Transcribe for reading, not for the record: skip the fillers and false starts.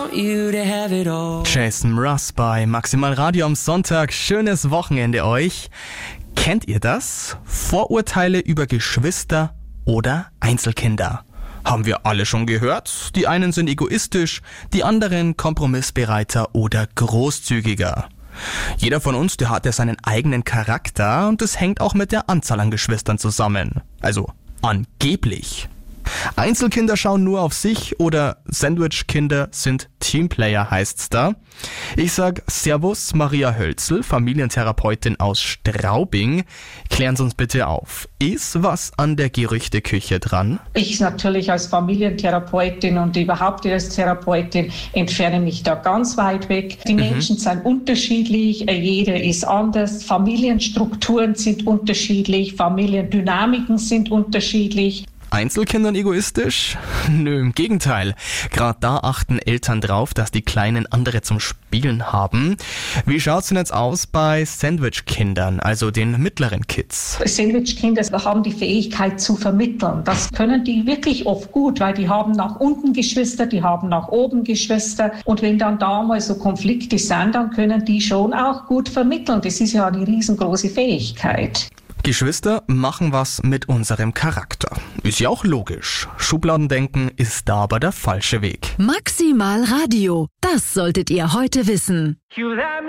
want you to have it all. Jason Mraz bei Maximal Radio am Sonntag. Schönes Wochenende euch. Kennt ihr das? Vorurteile über Geschwister oder Einzelkinder. Haben wir alle schon gehört? Die einen sind egoistisch, die anderen kompromissbereiter oder großzügiger. Jeder von uns, der hat ja seinen eigenen Charakter und das hängt auch mit der Anzahl an Geschwistern zusammen. Also angeblich. Einzelkinder schauen nur auf sich oder Sandwich-Kinder sind Teamplayer, heißt's da. Ich sag Servus, Maria Hölzel, Familientherapeutin aus Straubing. Klären Sie uns bitte auf. Ist was an der Gerüchteküche dran? Ich natürlich als Familientherapeutin und überhaupt als Therapeutin entferne mich da ganz weit weg. Die Menschen sind unterschiedlich, jeder ist anders, Familienstrukturen sind unterschiedlich, Familiendynamiken sind unterschiedlich. Einzelkindern egoistisch? Nö, im Gegenteil. Gerade da achten Eltern drauf, dass die Kleinen andere zum Spielen haben. Wie schaut's denn jetzt aus bei Sandwich-Kindern, also den mittleren Kids? Sandwich-Kinder haben die Fähigkeit zu vermitteln. Das können die wirklich oft gut, weil die haben nach unten Geschwister, die haben nach oben Geschwister. Und wenn dann da mal so Konflikte sind, dann können die schon auch gut vermitteln. Das ist ja eine riesengroße Fähigkeit. Geschwister machen was mit unserem Charakter. Ist ja auch logisch. Schubladendenken ist da aber der falsche Weg. Maximal Radio, das solltet ihr heute wissen.